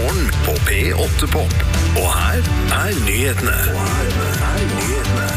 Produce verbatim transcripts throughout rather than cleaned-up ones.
Morgen på P åtte Pop. Og her er nyhetene. Og her er nyhetene.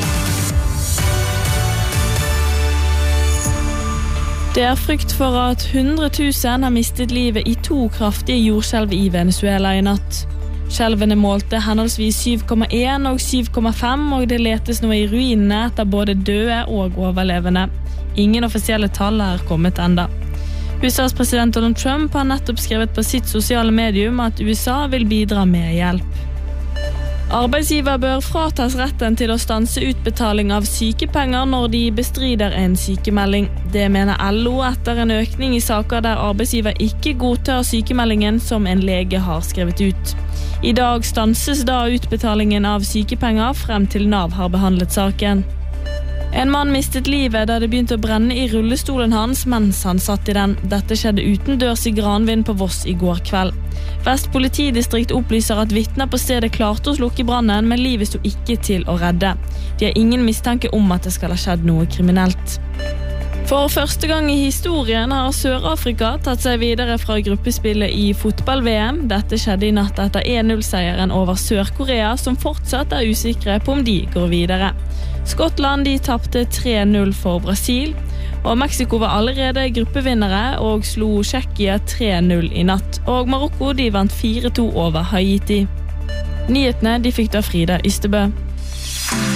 Det er frykt for at hundre tusen har mistet livet i to kraftige jordskjelv i Venezuela i natt. Skjelvene målte henholdsvis syv komma en og syv komma fem, og det letes nå i ruinene etter både døde og overlevende. Ingen offisielle tall er kommet enda. U S A's president Donald Trump har nettopp skrevet på sitt sosiale medium at U S A vil bidra med hjelp. Arbeidsgiver bør fratas retten til å stanse utbetaling av sykepenger når de bestrider en sykemelding. Det mener L O etter en økning i saker der arbeidsgiver ikke godtar sykemeldingen som en lege har skrevet ut. I dag stanses da utbetalingen av sykepenger frem til Nav har behandlet saken. En mann mistet livet da det begynte å brenne i rullestolen hans mens han satt i den. Dette skjedde utendørs i Granvin på Voss i går kveld. Vest politidistrikt opplyser at vitner på stedet klarte å slukke brannen, men livet sto ikke til å redde. De har ingen mistanke om at det skal ha skjedd noe kriminelt. For første gang i historien har Sør-Afrika tatt seg videre fra gruppespillet i fotball-V M. Dette skjedde i natt etter en null-seieren over Sør-Korea, som fortsatt er usikre på om de går videre. Skottland de tappte tre null for Brasil, og Mexico var allerede gruppevinnere og slo Tsjekkia tre null i natt, og Marokko de vant fire to over Haiti. Nyhetene de fikk da Frida Ystebø.